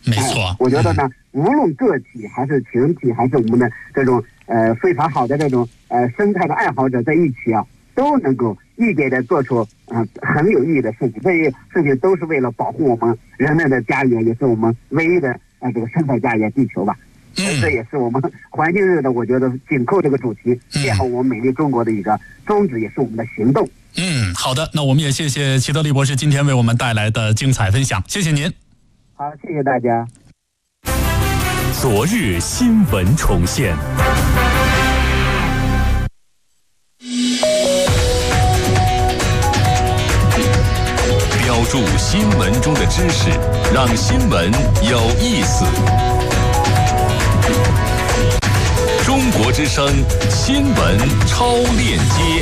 没错， 我觉得呢，无论个体还是群体，还是我们的这种非常好的这种生态的爱好者在一起啊，都能够一点点做出很有意义的事情。这些事情都是为了保护我们人类的家园，也是我们唯一的这个生态家园地球吧。这也是我们环境日的，我觉得紧扣这个主题，变好我们美丽中国的一个宗旨，也是我们的行动。 好的，那我们也谢谢齐德利博士今天为我们带来的精彩分享，谢谢您。 好，谢谢大家。 昨日新闻重现。标注新闻中的知识，让新闻有意思。中国之声新闻超链接。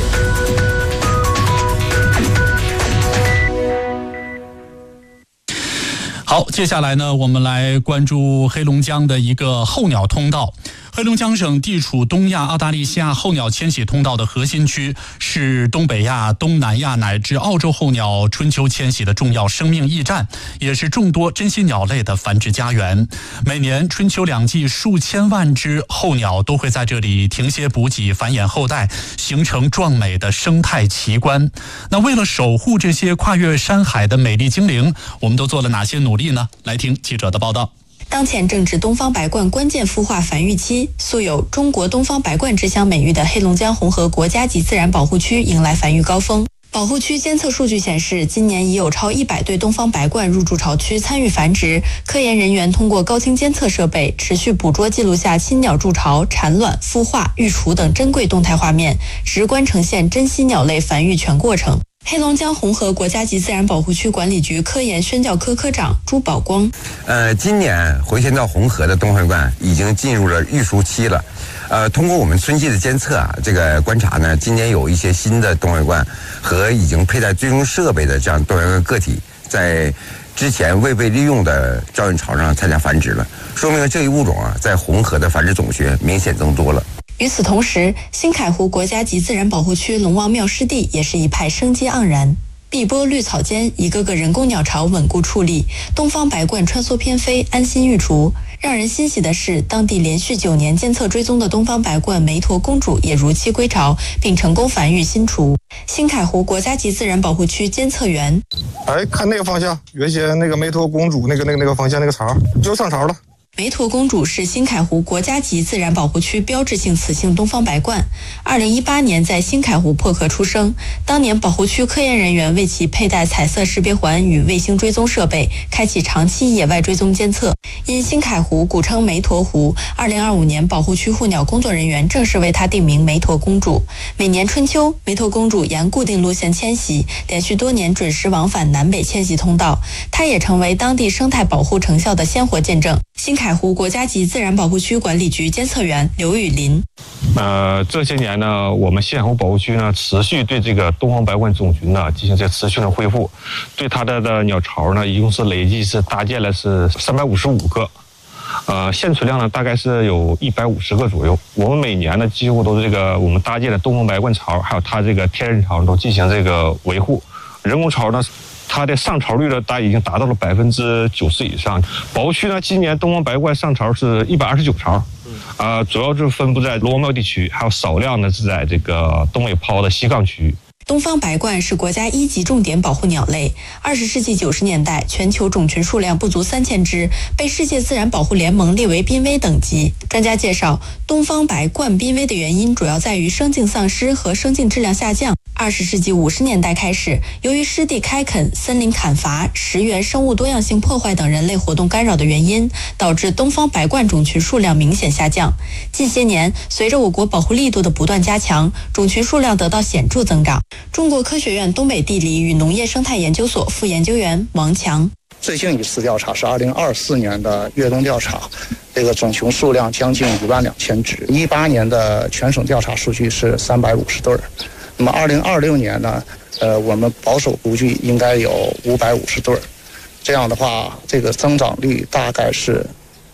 好，接下来呢，我们来关注黑龙江的一个候鸟通道。黑龙江省地处东亚澳大利西亚候鸟迁徙通道的核心区，是东北亚、东南亚乃至澳洲候鸟春秋迁徙的重要生命驿站，也是众多珍稀鸟类的繁殖家园。每年春秋两季，数千万只候鸟都会在这里停歇补给、繁衍后代，形成壮美的生态奇观。那为了守护这些跨越山海的美丽精灵，我们都做了哪些努力呢？来听记者的报道。 当前正值东方白鹳关键孵化繁育期，素有中国东方白鹳之乡美誉的黑龙江红河国家级自然保护区迎来繁育高峰。保护区监测数据显示，今年已有超100对东方白鹳入驻巢区参与繁殖。科研人员通过高清监测设备，持续捕捉记录下新鸟筑巢、产卵、孵化、育雏等珍贵动态画面，直观呈现珍稀鸟类繁育全过程。黑龙江红河国家级自然保护区管理局科研宣教科科长朱宝光， 今年回迁到红河的东方白鹳已经进入了育雏期了。通过我们春季的监测这个观察呢，今年有一些新的东方白鹳和已经佩戴追踪设备的这样东方白鹳个体，在之前未被利用的照育巢上参加繁殖了，说明这一物种在红河的繁殖种群明显增多了。 与此同时，新凯湖国家级自然保护区龙王庙湿地也是一派生机盎然。碧波绿草间，一个个人工鸟巢稳固矗立，东方白鹳穿梭翩飞，安心育雏。让人欣喜的是，当地连续9年监测追踪的东方白鹳梅陀公主也如期归巢，并成功繁育新雏。新凯湖国家级自然保护区监测员， 看那个方向，原先那个梅陀公主那个方向那个巢就上巢了。 梅陀公主是新凯湖国家级自然保护区标志性雌性东方白鹳，2018年在新凯湖破壳出生。当年保护区科研人员为其佩戴彩色识别环与卫星追踪设备，开启长期野外追踪监测。因新凯湖古称梅陀湖，2025年保护区护鸟工作人员正式为它定名梅陀公主。每年春秋，梅陀公主沿固定路线迁徙，连续多年准时往返南北迁徙通道，它也成为当地生态保护成效的鲜活见证。新凯湖国家级自然保护区管理局监测员刘雨林， 这些年呢，我们新凯湖保护区呢，持续对这个东方白鹳种群呢进行这持续的恢复，对它的鸟巢呢，一共是累计是搭建了是355个，现存量呢大概是有150个左右。我们每年呢几乎都是我们搭建的东方白鹳巢，还有它这个天然巢都进行这个维护。人工巢呢，它的上巢率呢，已经达到了90%以上。保护区呢，今年东方白鹳上巢是129巢，主要是分布在龙王庙地区，还有少量的是在这个东北泡的西岗区。 东方白鹳是国家1级重点保护鸟类。20世纪90年代，全球种群数量不足3000只，被世界自然保护联盟列为濒危等级。专家介绍，东方白鹳濒危的原因主要在于生境丧失和生境质量下降。20世纪50年代开始，由于湿地开垦、森林砍伐、食源生物多样性破坏等人类活动干扰的原因，导致东方白鹳种群数量明显下降。近些年，随着我国保护力度的不断加强，种群数量得到显著增长。中国科学院东北地理与农业生态研究所副研究员王强， 最近一次调查是2024年的越冬调查，这个种群数量将近12000只。18年的全省调查数据是350对儿。那么2026年呢，我们保守估计应该有550对儿。这样的话，这个增长率大概是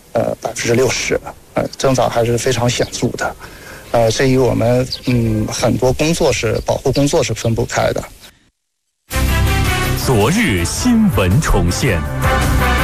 60%，增长还是非常显著的。这与我们很多保护工作是分不开的。 昨日新闻重现。